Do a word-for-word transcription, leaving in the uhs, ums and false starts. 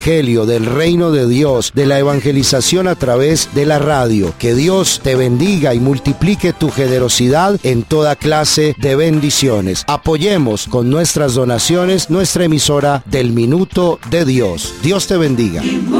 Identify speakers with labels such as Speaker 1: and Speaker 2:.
Speaker 1: evangelio, del reino de Dios, de la evangelización a través de la radio. Que Dios te bendiga y multiplique tu generosidad en toda clase de bendiciones. Apoyemos con nuestras donaciones nuestra emisora del Minuto de Dios. Dios te bendiga.